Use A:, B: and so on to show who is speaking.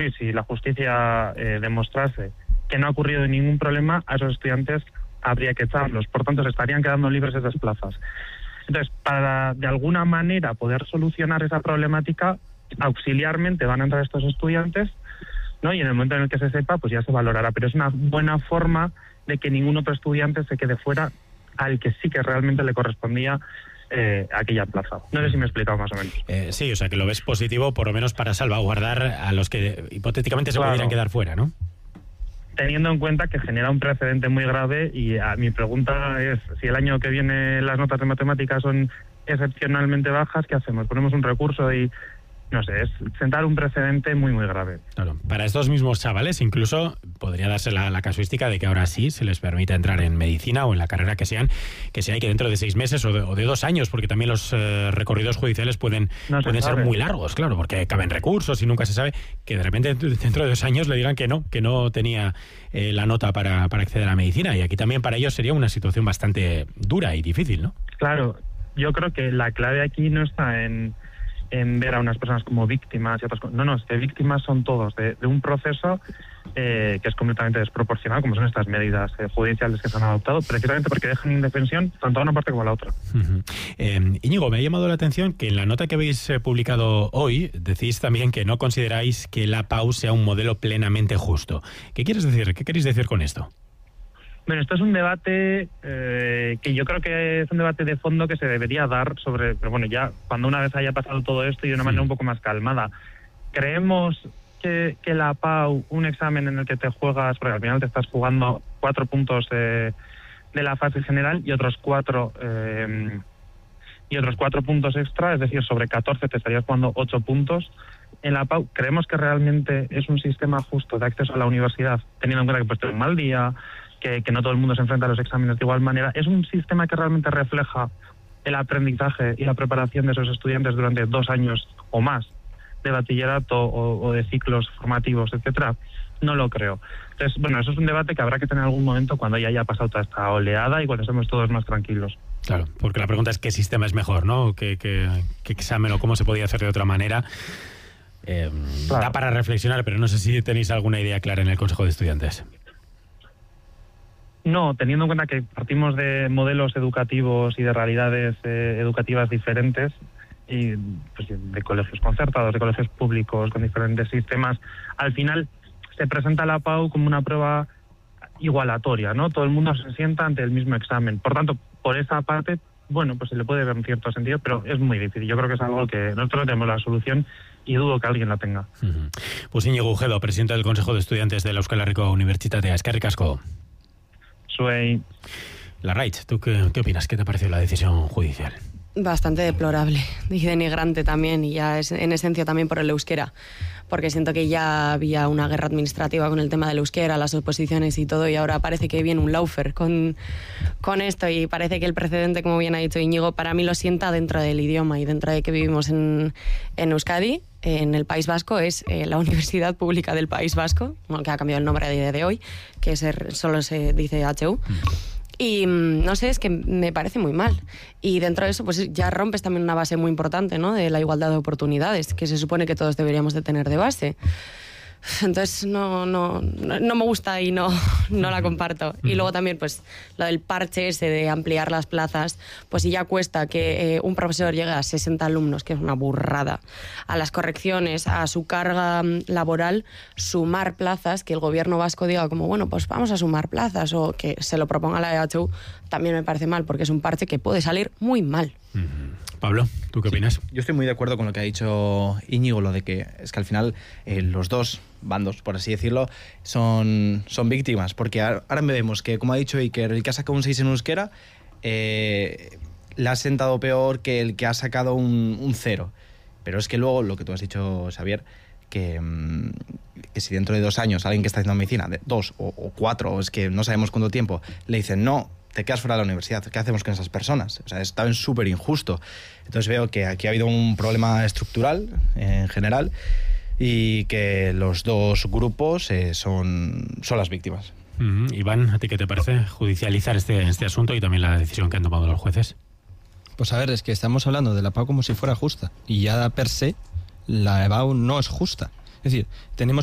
A: ocurrir, si la justicia demostrase que no ha ocurrido ningún problema, a esos estudiantes habría que echarlos. Por tanto, se estarían quedando libres esas plazas. Entonces, para de alguna manera poder solucionar esa problemática, auxiliarmente van a entrar estos estudiantes, ¿no? Y en el momento en el que se sepa, pues ya se valorará. Pero es una buena forma de que ningún otro estudiante se quede fuera al que sí que realmente le correspondía aquella plaza. No sé si me he explicado más o menos.
B: Sí, o sea que lo ves positivo, por lo menos para salvaguardar a los que hipotéticamente se pudieran quedar fuera, ¿no?
A: Teniendo en cuenta que genera un precedente muy grave, y mi pregunta es, si el año que viene las notas de matemáticas son excepcionalmente bajas, ¿qué hacemos? ¿Ponemos un recurso? Y no sé, es sentar un precedente muy, muy grave.
B: Claro, para estos mismos chavales incluso podría darse la casuística de que ahora sí se les permita entrar en medicina o en la carrera que sea, y que dentro de 6 meses o de 2 años, porque también los recorridos judiciales pueden ser muy largos, claro, porque caben recursos y nunca se sabe, que de repente dentro de 2 años le digan que no tenía la nota para acceder a medicina, y aquí también para ellos sería una situación bastante dura y difícil, ¿no?
A: Claro, yo creo que la clave aquí no está en ver a unas personas como víctimas y otras cosas. No, es que víctimas son todos de un proceso que es completamente desproporcionado, como son estas medidas judiciales que se han adoptado, precisamente porque dejan indefensión tanto a una parte como a la otra.
B: Íñigo, me ha llamado la atención que en la nota que habéis publicado hoy decís también que no consideráis que la PAU sea un modelo plenamente justo. ¿Qué quieres decir? ¿Qué queréis decir con esto?
A: Bueno, esto es un debate que yo creo que es un debate de fondo que se debería dar sobre, pero bueno, ya cuando una vez haya pasado todo esto y de una manera un poco más calmada. Creemos que la PAU, un examen en el que te juegas, porque al final te estás jugando 4 puntos de la fase general y otros 4 puntos extra, es decir, sobre 14 te estarías jugando 8 puntos. En la PAU, ¿creemos que realmente es un sistema justo de acceso a la universidad, teniendo en cuenta que pues tener un mal día, que no todo el mundo se enfrenta a los exámenes de igual manera? ¿Es un sistema que realmente refleja el aprendizaje y la preparación de esos estudiantes durante 2 años o más de bachillerato o de ciclos formativos, etcétera? No lo creo. Entonces, bueno, eso es un debate que habrá que tener en algún momento cuando ya haya pasado toda esta oleada y cuando estemos todos más tranquilos.
B: Claro, porque la pregunta es qué sistema es mejor, ¿no? ¿Qué examen o cómo se podía hacer de otra manera? Claro. Da para reflexionar, pero no sé si tenéis alguna idea clara en el Consejo de Estudiantes.
A: No, teniendo en cuenta que partimos de modelos educativos y de realidades educativas diferentes, y pues, de colegios concertados, de colegios públicos, con diferentes sistemas, al final se presenta la PAU como una prueba igualatoria, ¿no? Todo el mundo se sienta ante el mismo examen. Por tanto, por esa parte, bueno, pues se le puede ver en cierto sentido, pero es muy difícil. Yo creo que es algo que nosotros no tenemos la solución y dudo que alguien la tenga.
B: Pues Íñigo Ujedo, presidente del Consejo de Estudiantes de la Euskal Herriko Unibertsitatea. Eskerrik asko.
A: Suey.
B: Larraitz, ¿tú qué opinas? ¿Qué te ha parecido la decisión judicial?
C: Bastante deplorable y denigrante también, y ya es en esencia también por el euskera, porque siento que ya había una guerra administrativa con el tema del euskera, las oposiciones y todo, y ahora parece que viene un laufer con esto, y parece que el precedente, como bien ha dicho Íñigo, para mí lo sienta dentro del idioma y dentro de que vivimos en Euskadi, en el País Vasco, es la Universidad Pública del País Vasco, que ha cambiado el nombre a día de hoy, que solo se dice HU. Y no sé, es que me parece muy mal. Y dentro de eso, pues ya rompes también una base muy importante, ¿no? De la igualdad de oportunidades, que se supone que todos deberíamos de tener de base. Entonces no me gusta y no la comparto. Y luego también pues lo del parche ese de ampliar las plazas, pues si ya cuesta que un profesor llegue a 60 alumnos, que es una burrada, a las correcciones, a su carga laboral, sumar plazas, que el gobierno vasco diga como, bueno, pues vamos a sumar plazas, o que se lo proponga la EHU, también me parece mal, porque es un parche que puede salir muy mal.
B: Pablo, ¿tú qué opinas?
D: Yo estoy muy de acuerdo con lo que ha dicho Íñigo, lo de que es que al final los dos bandos, por así decirlo, son víctimas, porque ahora vemos que, como ha dicho Iker, el que ha sacado un 6 en euskera le ha sentado peor que el que ha sacado un 0. Pero es que luego, lo que tú has dicho, Xavier, que si dentro de 2 años alguien que está haciendo medicina, de 2 o 4, es que no sabemos cuánto tiempo, le dicen no, te quedas fuera de la universidad, ¿qué hacemos con esas personas? O sea, es también súper injusto. Entonces veo que aquí ha habido un problema estructural en general y que los dos grupos son las víctimas.
B: Iván, ¿a ti qué te parece judicializar este asunto y también la decisión que han tomado los jueces?
E: Pues a ver, es que estamos hablando de la PAU como si fuera justa, y ya per se la PAU no es justa. Es decir, tenemos